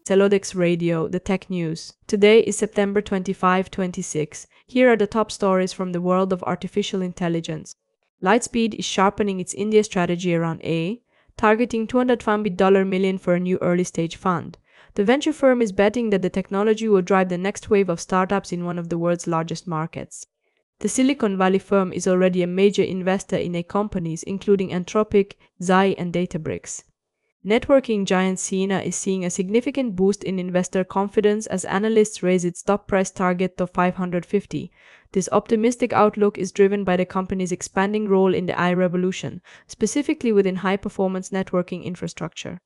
Celodex Radio, the tech news. Today is September 25, 26. Here are the top stories from the world of artificial intelligence. Lightspeed is sharpening its India strategy around AI, targeting $250 million for a new early-stage fund. The venture firm is betting that the technology will drive the next wave of startups in one of the world's largest markets. The Silicon Valley firm is already a major investor in AI companies including Anthropic, Xai, and Databricks. Networking giant Ciena is seeing a significant boost in investor confidence as analysts raise its stock price target to $550. This optimistic outlook is driven by the company's expanding role in the AI revolution, specifically within high-performance networking infrastructure.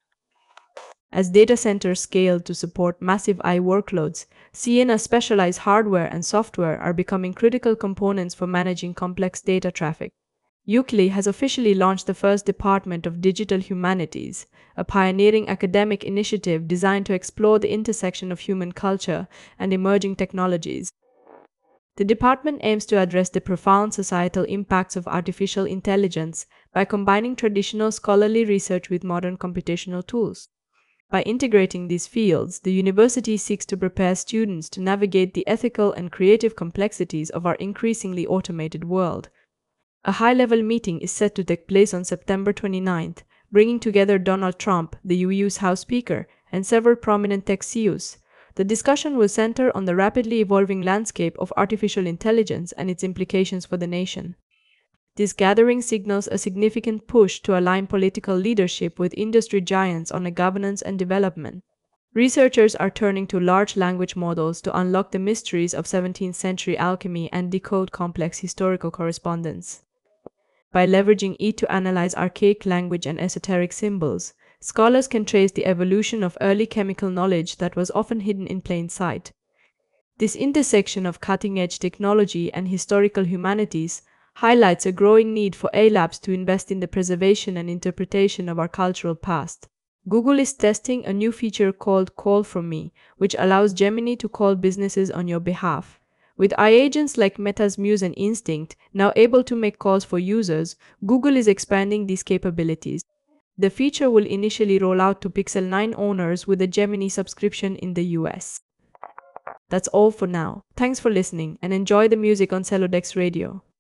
As data centers scale to support massive AI workloads, Ciena's specialized hardware and software are becoming critical components for managing complex data traffic. UCLA has officially launched the first Department of Digital Humanities, a pioneering academic initiative designed to explore the intersection of human culture and emerging technologies. The department aims to address the profound societal impacts of artificial intelligence by combining traditional scholarly research with modern computational tools. By integrating these fields, the university seeks to prepare students to navigate the ethical and creative complexities of our increasingly automated world. A high-level meeting is set to take place on September 29th, bringing together Donald Trump, the UU's House Speaker, and several prominent tech CEOs. The discussion will center on the rapidly evolving landscape of artificial intelligence and its implications for the nation. This gathering signals a significant push to align political leadership with industry giants on a governance and development. Researchers are turning to large language models to unlock the mysteries of 17th-century alchemy and decode complex historical correspondence. By leveraging it to analyze archaic language and esoteric symbols, scholars can trace the evolution of early chemical knowledge that was often hidden in plain sight. This intersection of cutting-edge technology and historical humanities highlights a growing need for AI labs to invest in the preservation and interpretation of our cultural past. Google is testing a new feature called Call From Me, which allows Gemini to call businesses on your behalf. With AI agents like Meta's Muse and Instinct now able to make calls for users, Google is expanding these capabilities. The feature will initially roll out to Pixel 9 owners with a Gemini subscription in the US. That's all for now. Thanks for listening and enjoy the music on Celodex Radio.